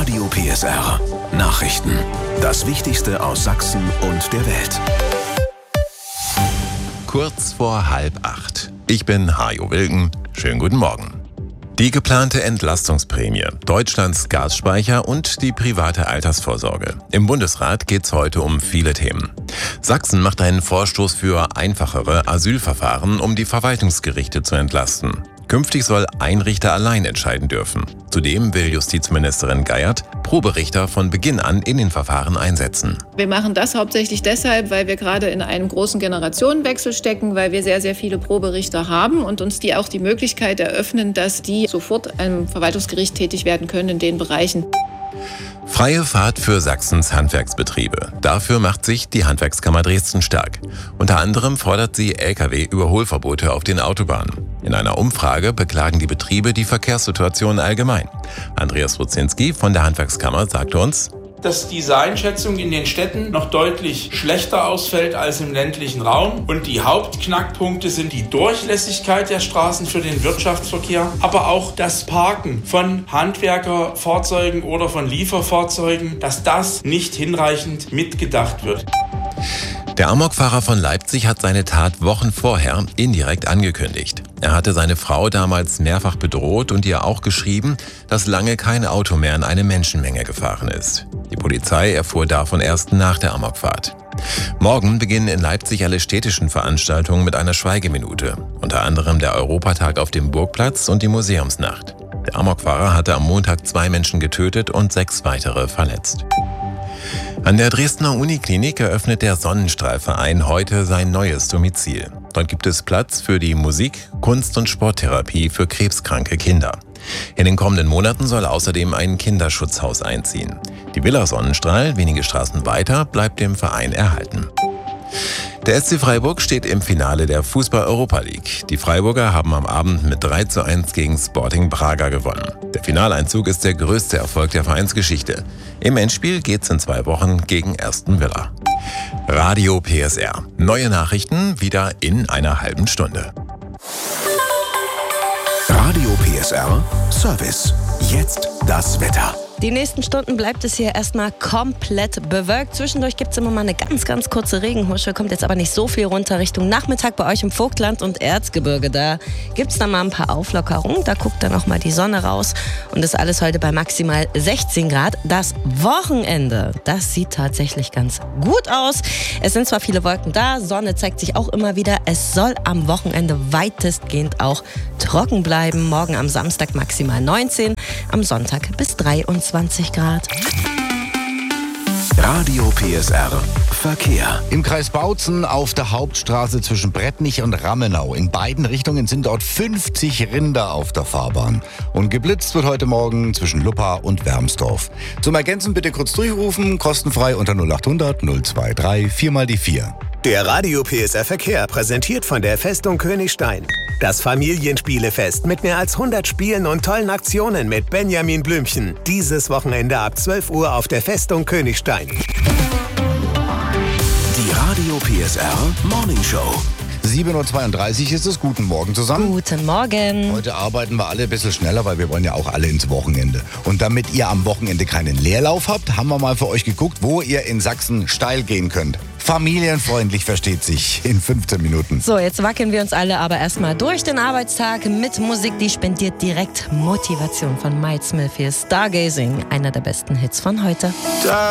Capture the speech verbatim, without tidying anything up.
Radio P S R. Nachrichten. Das Wichtigste aus Sachsen und der Welt. Kurz vor halb acht. Ich bin Hajo Wilken. Schönen guten Morgen. Die geplante Entlastungsprämie, Deutschlands Gasspeicher und die private Altersvorsorge. Im Bundesrat geht es heute um viele Themen. Sachsen macht einen Vorstoß für einfachere Asylverfahren, um die Verwaltungsgerichte zu entlasten. Künftig soll ein Richter allein entscheiden dürfen. Zudem will Justizministerin Geiert Proberichter von Beginn an in den Verfahren einsetzen. Wir machen das hauptsächlich deshalb, weil wir gerade in einem großen Generationenwechsel stecken, weil wir sehr, sehr viele Proberichter haben und uns die auch die Möglichkeit eröffnen, dass die sofort am Verwaltungsgericht tätig werden können in den Bereichen. Freie Fahrt für Sachsens Handwerksbetriebe. Dafür macht sich die Handwerkskammer Dresden stark. Unter anderem fordert sie L K W-Überholverbote auf den Autobahnen. In einer Umfrage beklagen die Betriebe die Verkehrssituation allgemein. Andreas Rudzinski von der Handwerkskammer sagte uns, dass diese Einschätzung in den Städten noch deutlich schlechter ausfällt als im ländlichen Raum. Und die Hauptknackpunkte sind die Durchlässigkeit der Straßen für den Wirtschaftsverkehr, aber auch das Parken von Handwerkerfahrzeugen oder von Lieferfahrzeugen, dass das nicht hinreichend mitgedacht wird. Der Amokfahrer von Leipzig hat seine Tat Wochen vorher indirekt angekündigt. Er hatte seine Frau damals mehrfach bedroht und ihr auch geschrieben, dass lange kein Auto mehr in eine Menschenmenge gefahren ist. Die Polizei erfuhr davon erst nach der Amokfahrt. Morgen beginnen in Leipzig alle städtischen Veranstaltungen mit einer Schweigeminute, unter anderem der Europatag auf dem Burgplatz und die Museumsnacht. Der Amokfahrer hatte am Montag zwei Menschen getötet und sechs weitere verletzt. An der Dresdner Uniklinik eröffnet der Sonnenstrahlverein heute sein neues Domizil. Dort gibt es Platz für die Musik-, Kunst- und Sporttherapie für krebskranke Kinder. In den kommenden Monaten soll außerdem ein Kinderschutzhaus einziehen. Die Villa Sonnenstrahl, wenige Straßen weiter, bleibt dem Verein erhalten. Der S C Freiburg steht im Finale der Fußball-Europa League. Die Freiburger haben am Abend mit drei zu eins gegen Sporting Braga gewonnen. Der Finaleinzug ist der größte Erfolg der Vereinsgeschichte. Im Endspiel geht's in zwei Wochen gegen Aston Villa. Radio P S R. Neue Nachrichten wieder in einer halben Stunde. Radio P S R Service. Jetzt das Wetter. Die nächsten Stunden bleibt es hier erstmal komplett bewölkt. Zwischendurch gibt es immer mal eine ganz, ganz kurze Regenhusche. Kommt jetzt aber nicht so viel runter Richtung Nachmittag bei euch im Vogtland und Erzgebirge. Da gibt es dann mal ein paar Auflockerungen. Da guckt dann auch mal die Sonne raus. Und das alles heute bei maximal sechzehn Grad. Das Wochenende, das sieht tatsächlich ganz gut aus. Es sind zwar viele Wolken da, Sonne zeigt sich auch immer wieder. Es soll am Wochenende weitestgehend auch trocken bleiben. Morgen am Samstag maximal neunzehn, am Sonntag bis dreiundzwanzig Grad. Radio P S R Verkehr. Im Kreis Bautzen auf der Hauptstraße zwischen Brettnich und Rammenau. In beiden Richtungen sind dort fünfzig Rinder auf der Fahrbahn. Und geblitzt wird heute Morgen zwischen Luppa und Wermsdorf. Zum Ergänzen bitte kurz durchrufen, kostenfrei unter null acht hundert null zwei drei vier mal die vier. Der Radio P S R Verkehr präsentiert von der Festung Königstein. Das Familienspielefest mit mehr als hundert Spielen und tollen Aktionen mit Benjamin Blümchen. Dieses Wochenende ab zwölf Uhr auf der Festung Königstein. Die Radio P S R Morning Show. sieben Uhr zweiunddreißig ist es. Guten Morgen zusammen. Guten Morgen. Heute arbeiten wir alle ein bisschen schneller, weil wir wollen ja auch alle ins Wochenende. Und damit ihr am Wochenende keinen Leerlauf habt, haben wir mal für euch geguckt, wo ihr in Sachsen steil gehen könnt. Familienfreundlich, versteht sich, in fünfzehn Minuten. So, jetzt wackeln wir uns alle aber erstmal durch den Arbeitstag mit Musik, die spendiert direkt Motivation von Mike Smith. Hier ist Stargazing, einer der besten Hits von heute.